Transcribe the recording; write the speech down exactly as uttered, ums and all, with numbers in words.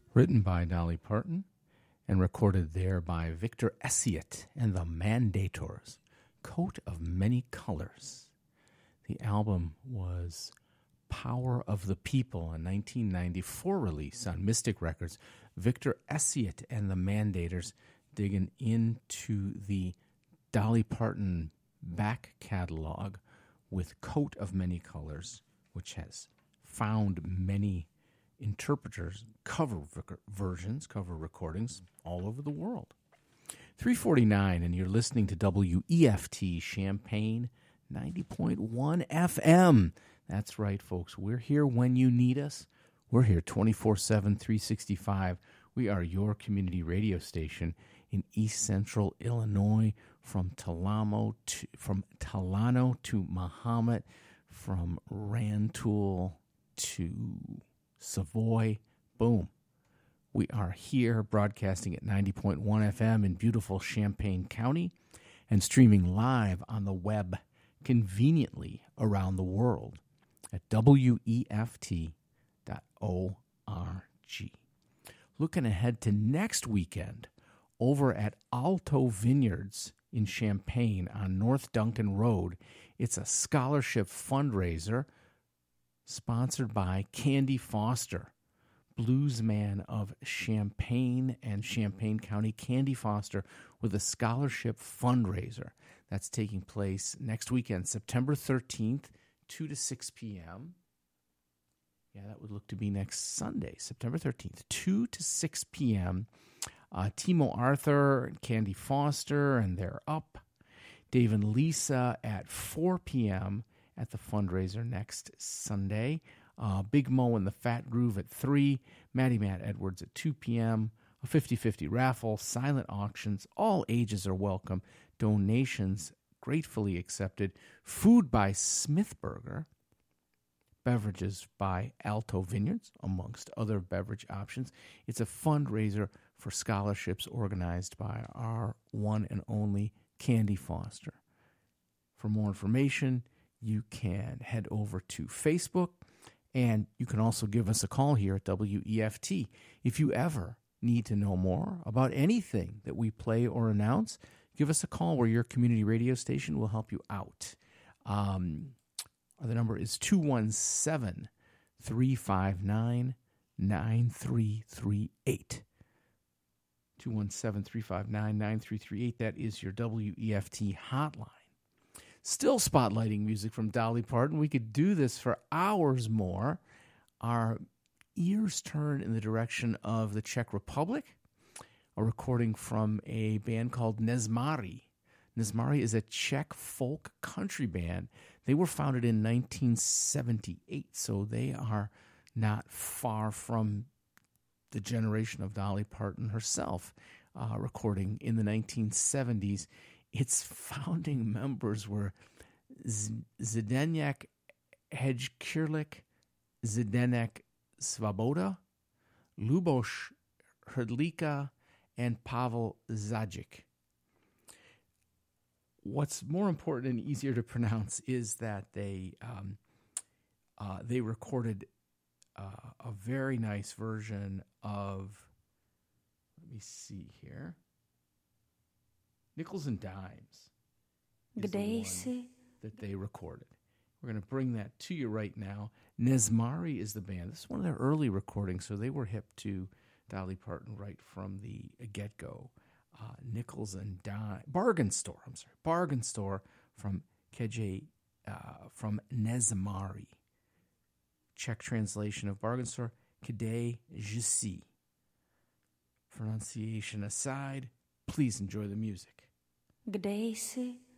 written by Dolly Parton and recorded there by Victor Essayet and the Mandators, Coat of Many Colors. The album was Power of the People, a nineteen ninety-four release on Mystic Records. Victor Essayet and the Mandators digging into the Dolly Parton back catalog with Coat of Many Colors, which has found many interpreters, cover versions, cover recordings all over the world. three forty-nine, and you're listening to W E F T Champaign ninety point one F M. That's right, folks. We're here when you need us. We're here twenty-four seven, three sixty-five. We are your community radio station in East Central Illinois, from Talamo to, from Talano to Mahomet, from Rantoul to Savoy. Boom. We are here broadcasting at ninety point one F M in beautiful Champaign County and streaming live on the web conveniently around the world at W E F T dot org. Looking ahead to next weekend over at Alto Vineyards in Champaign on North Duncan Road. It's a scholarship fundraiser sponsored by Candy Foster, bluesman of Champaign and Champaign County. Candy Foster with a scholarship fundraiser that's taking place next weekend, September thirteenth, two to six p.m. Yeah, that would look to be next Sunday, September thirteenth, two to six p.m. Uh, Timo Arthur and Candy Foster, and they're up. Dave and Lisa at four p.m. at the fundraiser next Sunday. Uh, Big Mo and the Fat Groove at three. Matty Matt Edwards at two p.m. A fifty-fifty raffle, silent auctions. All ages are welcome. Donations gratefully accepted. Food by Smithburger. Beverages by Alto Vineyards, amongst other beverage options. It's a fundraiser for scholarships organized by our one and only Candy Foster. For more information, you can head over to Facebook, and you can also give us a call here at W E F T. If you ever need to know more about anything that we play or announce, give us a call where your community radio station will help you out. Um, the number is two one seven, three five nine, nine three three eight. two one seven, three five nine, nine three three eight. That is your W E F T hotline. Still spotlighting music from Dolly Parton. We could do this for hours more. Our ears turn in the direction of the Czech Republic. A recording from a band called Nezmari. Nezmari is a Czech folk country band. They were founded in nineteen seventy-eight, so they are not far from the generation of Dolly Parton herself, uh, recording in the nineteen seventies. Its founding members were Z- Zdeněk Hedžkirlik, Zdeněk Svaboda, Luboš Hrdlíka, and Pavel Zajic. What's more important and easier to pronounce is that they um, uh, they recorded uh, a very nice version of, let me see here, Nickels and Dimes is the one that they recorded. We're going to bring that to you right now. Nezmari is the band. This is one of their early recordings, so they were hip to Dolly Parton right from the get-go. Uh, Nickels and Dime, Bargain Store, I'm sorry, Bargain Store from Keje, uh, from Nezmari. Czech translation of Bargain Store, Kde jsi. Pronunciation aside, please enjoy the music. Kde jsi,